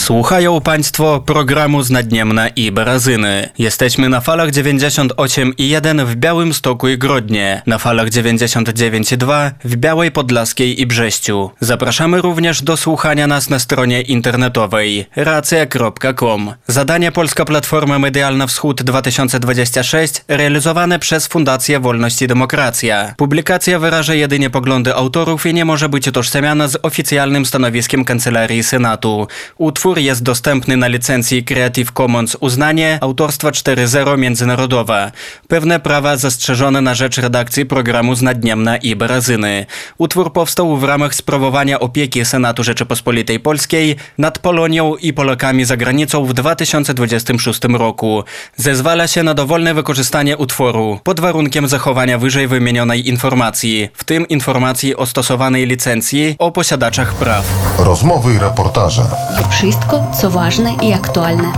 Słuchają Państwo programu z Nadniemna i Barazyny. Jesteśmy na falach 98,1 w Białymstoku i Grodnie, na falach 99,2 w Białej Podlaskiej i Brześciu. Zapraszamy również do słuchania nas na stronie internetowej racja.com. Zadanie Polska Platforma Medialna Wschód 2026 realizowane przez Fundację Wolność i Demokracja. Publikacja wyraża jedynie poglądy autorów i nie może być utożsamiana z oficjalnym stanowiskiem Kancelarii Senatu. Utwór jest dostępny na licencji Creative Commons uznanie autorstwa 4.0 międzynarodowa. Pewne prawa zastrzeżone na rzecz redakcji programu z Nadniemna i Barazyny. Utwór powstał w ramach sprawowania opieki Senatu Rzeczypospolitej Polskiej nad Polonią i Polakami za granicą w 2026 roku. Zezwala się na dowolne wykorzystanie utworu pod warunkiem zachowania wyżej wymienionej informacji, w tym informacji o stosowanej licencji o posiadaczach praw. Rozmowy i reportaże. Wszystko, co ważne i aktualne.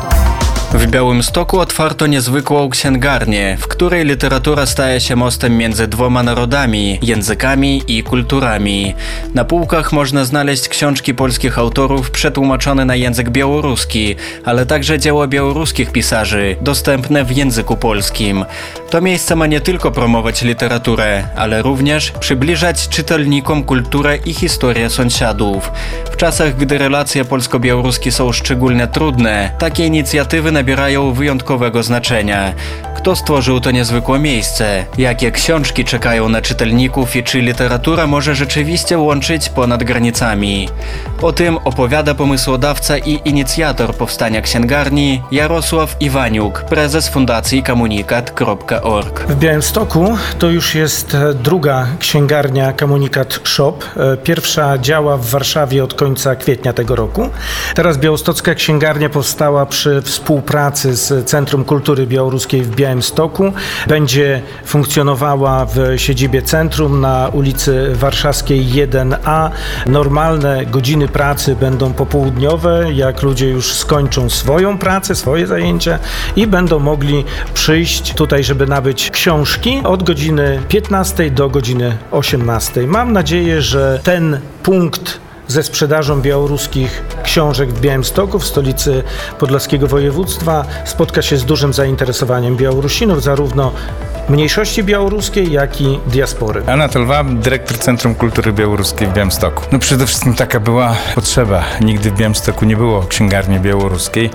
W Białymstoku otwarto niezwykłą księgarnię, w której literatura staje się mostem między dwoma narodami, językami i kulturami. Na półkach można znaleźć książki polskich autorów przetłumaczone na język białoruski, ale także dzieła białoruskich pisarzy, dostępne w języku polskim. To miejsce ma nie tylko promować literaturę, ale również przybliżać czytelnikom kulturę i historię sąsiadów. W czasach, gdy relacje polsko-białoruskie są szczególnie trudne, takie inicjatywy nabierają wyjątkowego znaczenia. Kto stworzył to niezwykłe miejsce? Jakie książki czekają na czytelników i czy literatura może rzeczywiście łączyć ponad granicami? O tym opowiada pomysłodawca i inicjator powstania księgarni Jarosław Iwaniuk, prezes Fundacji Komunikat.org. W Białymstoku to już jest druga księgarnia Komunikat Shop. Pierwsza działa w Warszawie od końca kwietnia tego roku. Teraz białostocka księgarnia powstała przy współpracy z Centrum Kultury Białoruskiej w Białymstoku. Będzie funkcjonowała w siedzibie centrum na ulicy Warszawskiej 1A. Normalne godziny pracy będą popołudniowe, jak ludzie już skończą swoją pracę, swoje zajęcia i będą mogli przyjść tutaj, żeby nabyć książki od godziny 15 do godziny 18. Mam nadzieję, że ten punkt ze sprzedażą białoruskich książek w Białymstoku, w stolicy podlaskiego województwa, spotka się z dużym zainteresowaniem Białorusinów, zarówno mniejszości białoruskiej, jak i diaspory. Anatol Wab, dyrektor Centrum Kultury Białoruskiej w Białymstoku. Przede wszystkim taka była potrzeba. Nigdy w Białymstoku nie było księgarni białoruskiej,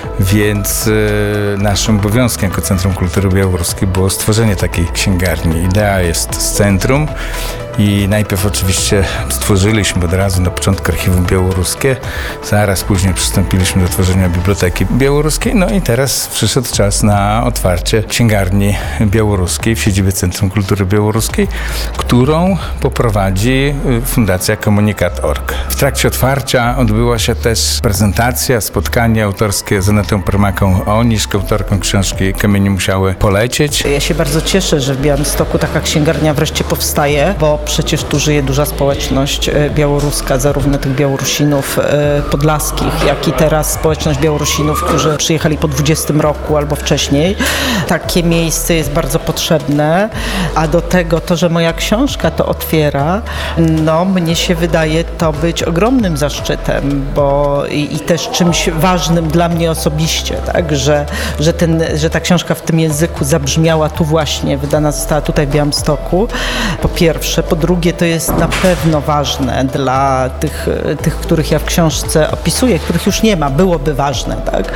więc naszym obowiązkiem jako Centrum Kultury Białoruskiej było stworzenie takiej księgarni. Idea jest z centrum. I najpierw oczywiście stworzyliśmy od razu na początku archiwum białoruskie, zaraz później przystąpiliśmy do tworzenia Biblioteki Białoruskiej, no i teraz przyszedł czas na otwarcie księgarni białoruskiej w siedzibie Centrum Kultury Białoruskiej, którą poprowadzi Fundacja Komunikat.org. W trakcie otwarcia odbyła się też prezentacja, spotkanie autorskie z Anetą Permaką-Oniszk, autorką książki Kamienie musiały polecieć. Ja się bardzo cieszę, że w Białymstoku taka księgarnia wreszcie powstaje, bo przecież tu żyje duża społeczność białoruska, zarówno tych Białorusinów podlaskich, jak i teraz społeczność Białorusinów, którzy przyjechali po 20 roku albo wcześniej. Takie miejsce jest bardzo potrzebne, a do tego to, że moja książka to otwiera, no mnie się wydaje to być ogromnym zaszczytem, bo i też czymś ważnym dla mnie osobiście, tak, że ta książka w tym języku zabrzmiała tu właśnie, wydana została tutaj w Białymstoku, po pierwsze. Po drugie, to jest na pewno ważne dla tych, których ja w książce opisuję, których już nie ma, byłoby ważne, tak?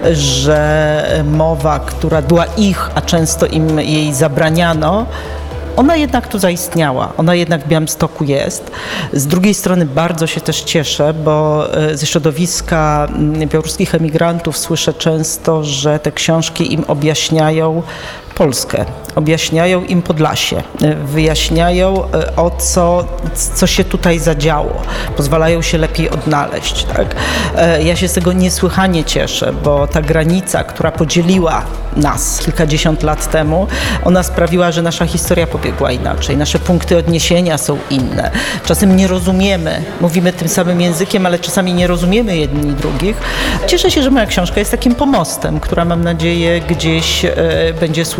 Że mowa, która była ich, a często im jej zabraniano, ona jednak tu zaistniała, ona jednak w Białymstoku jest. Z drugiej strony bardzo się też cieszę, bo ze środowiska białoruskich emigrantów słyszę często, że te książki im objaśniają Polskę, objaśniają im Podlasie, wyjaśniają co się tutaj zadziało, pozwalają się lepiej odnaleźć. Tak? Ja się z tego niesłychanie cieszę, bo ta granica, która podzieliła nas kilkadziesiąt lat temu, ona sprawiła, że nasza historia pobiegła inaczej, nasze punkty odniesienia są inne. Czasem nie rozumiemy, mówimy tym samym językiem, ale czasami nie rozumiemy jedni drugich. Cieszę się, że moja książka jest takim pomostem, która mam nadzieję gdzieś będzie służyć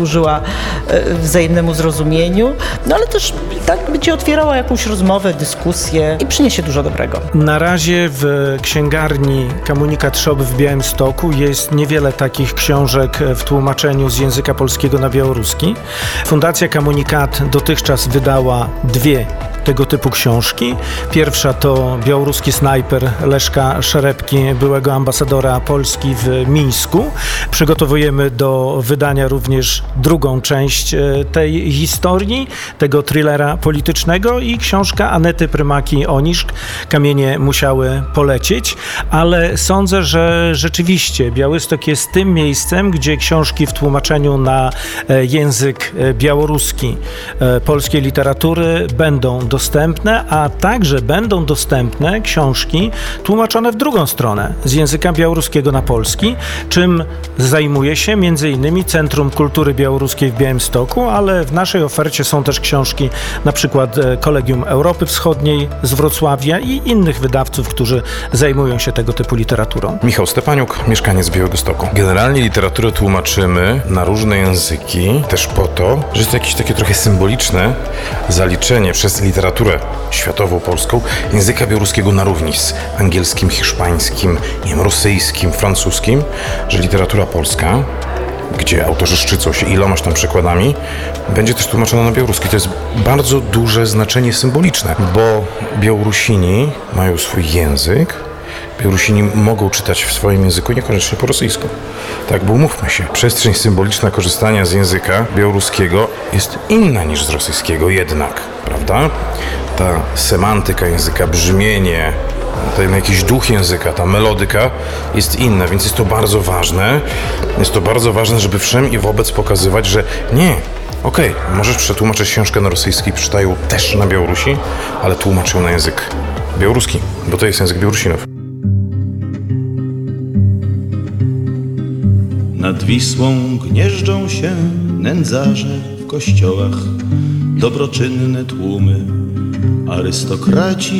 służyła wzajemnemu zrozumieniu, no ale też tak będzie otwierała jakąś rozmowę, dyskusję i przyniesie dużo dobrego. Na razie w księgarni Komunikat Shop w Białymstoku jest niewiele takich książek w tłumaczeniu z języka polskiego na białoruski. Fundacja Komunikat dotychczas wydała 2 tego typu książki. Pierwsza to Białoruski snajper Leszka Szerepki, byłego ambasadora Polski w Mińsku. Przygotowujemy do wydania również drugą część tej historii, tego thrillera politycznego i książka Anety Prymaki-Oniszk Kamienie musiały polecieć, ale sądzę, że rzeczywiście Białystok jest tym miejscem, gdzie książki w tłumaczeniu na język białoruski polskiej literatury będą dostępne, a także będą dostępne książki tłumaczone w drugą stronę, z języka białoruskiego na polski, czym zajmuje się m.in. Centrum Kultury Białoruskiej w Białymstoku, ale w naszej ofercie są też książki na przykład Kolegium Europy Wschodniej z Wrocławia i innych wydawców, którzy zajmują się tego typu literaturą. Michał Stepaniuk, mieszkaniec Białegostoku. Generalnie literaturę tłumaczymy na różne języki, też po to, że jest to jakieś takie trochę symboliczne zaliczenie przez literaturę światową, polską, języka białoruskiego na równi z angielskim, hiszpańskim, nie wiem, rosyjskim, francuskim, że literatura polska, gdzie autorzy szczycą się ilomaś tam przekładami, będzie też tłumaczona na białoruski. To jest bardzo duże znaczenie symboliczne, bo Białorusini mają swój język, Białorusini mogą czytać w swoim języku, niekoniecznie po rosyjsku. Tak, bo umówmy się, przestrzeń symboliczna korzystania z języka białoruskiego jest inna niż z rosyjskiego jednak, prawda? Ta semantyka języka, brzmienie, ten jakiś duch języka, ta melodyka jest inna, więc jest to bardzo ważne. Jest to bardzo ważne, żeby wszem i wobec pokazywać, że nie, okej, możesz przetłumaczyć książkę na rosyjski, przeczytaj ją też na Białorusi, ale tłumacz ją na język białoruski, bo to jest język Białorusinów. Nad Wisłą gnieżdżą się nędzarze w kościołach, dobroczynne tłumy, arystokraci